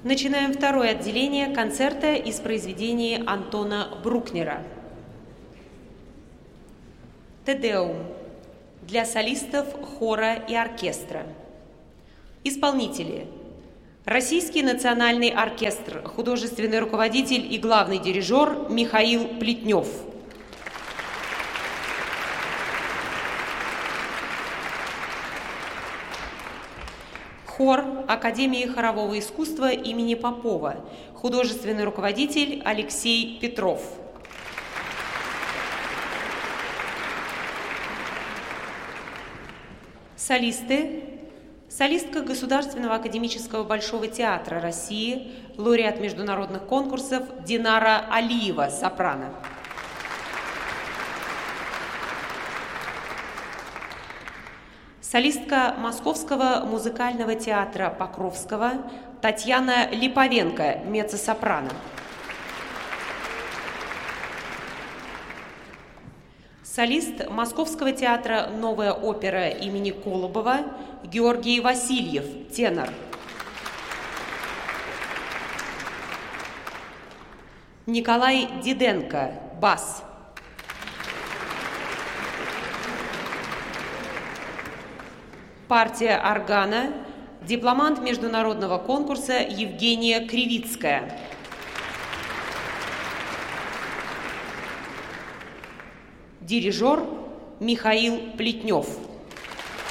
Начинаем второе отделение концерта из произведений Антона Брукнера. Те-деум для солистов, хора и оркестра. Исполнители: Российский национальный оркестр, художественный руководитель и главный дирижер Михаил Плетнев. Хор Академии хорового искусства имени Попова, художественный руководитель Алексей Петров. Солисты: солистка Государственного академического Большого театра России, лауреат международных конкурсов Динара Алиева, сопрано. Солистка Московского музыкального театра Покровского Татьяна Липовенко, меццо-сопрано. Солист Московского театра «Новая опера» имени Колобова Георгий Васильев, тенор. Николай Диденко, бас. Партия органа дипломант международного конкурса Евгения Кривицкая. Дирижер Михаил Плетнев.